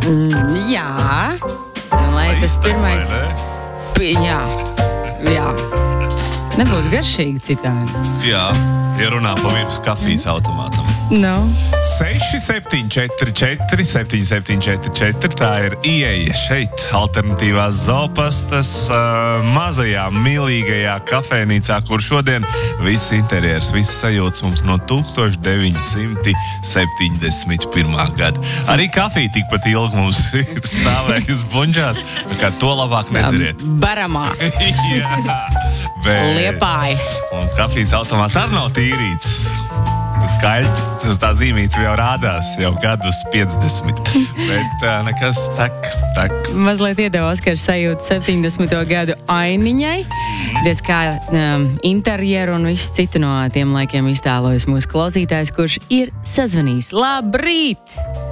Jā. Lai tas pirmais... Jā. Nebūs garšīgi citādi. Jā, ja runā pa virs kafijas automātam. No. 6744 tā ir ieeja šeit, alternatīvās Zoopastas mazajā, mīlīgajā kafēnīcā, kur šodien viss interjers, viss sajūtas mums no 1971. gada. Arī kafija tikpat ilgi mums ir stāvējusi buņģās, kā to labāk nedzeriet. Baramā. Jā, bet... Liepāja. Un kafijas automāts arī nav tīrīts. Tas tā zīmīte jau rādās jau gadus 50. Bet nekas tak. Mazliet iedeva Oskars sajūtu 70. gadu ainiņai. Diez kā interjeru un visu citu no tiem laikiem iztēlojas mūsu klausītājs, kurš ir sazvanījis. Labrīt!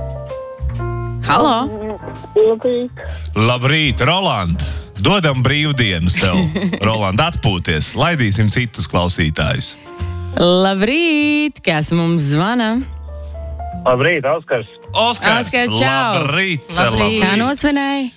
Halo! Labrīt, Roland! Dodam brīvdienu sev. Roland, atpūties. Laidīsim citus klausītājus. Labrīt! Kas mums zvana? Labrīt, Oskars. Oskars, čau! Labrīt! Kā nosvinēji?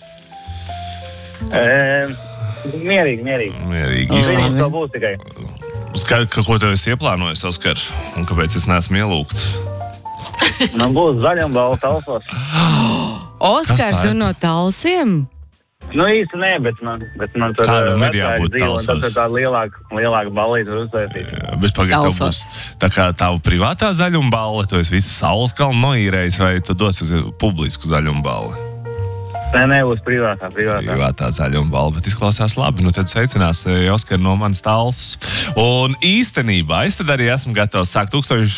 Mierīgi. Ziniet, to būs tikai. Ko tev esi ieplānojis, Oskars? Un kāpēc es neesmu ielūgts? Man būs zaļumbalva Talsos. Oskars un no Talsiem? Nu īsti nē, bet man tur kādam ir jābūt Talsos. Tad tā lielāka ballīte var uzsvētīt. Bet pagaid, tev būs tā kā tavu privātā zaļumbalva, tu esi visu Saules kalnu noīrējis, vai tu dos uz publisku zaļumbalvu? Nē, būs privātā. Privātā zaļumbalva, bet izklausās labi. Nu tad sveicinās Oskar no manas Talsas. Un īstenībā, es tad arī esmu gatavs sākt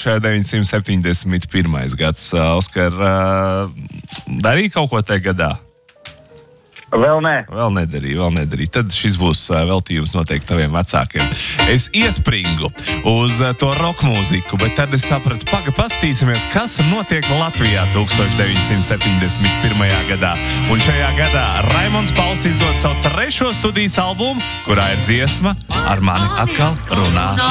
1971. gads. Oskar, darīja kaut ko tajā gadā? Vēl nē. Vēl nedarīju. Tad šis būs veltījums noteikti taviem vecākiem. Es iespringu uz to rock mūziku, bet tad es sapratu, pastīsimies, kas notiek Latvijā 1971. gadā. Un šajā gadā Raimonds Pauls izdod savu 3. studijas albumu, kurā ir dziesma Ar mani atkal runā